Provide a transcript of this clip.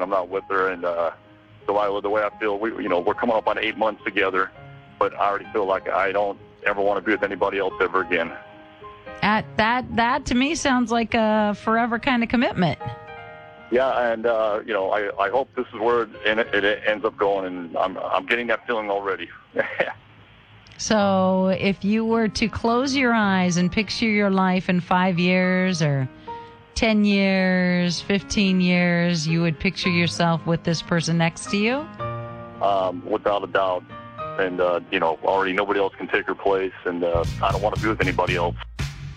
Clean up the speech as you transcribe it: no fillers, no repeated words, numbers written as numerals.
I'm not with her, and the way I feel, we're coming up on 8 months together, but I already feel like I don't ever want to be with anybody else ever again. That to me sounds like a forever kind of commitment. Yeah, and I hope this is where it ends up going, and I'm getting that feeling already. So if you were to close your eyes and picture your life in 5 years or 10 years, 15 years, you would picture yourself with this person next to you? Without a doubt. And, already nobody else can take her place, and I don't want to be with anybody else.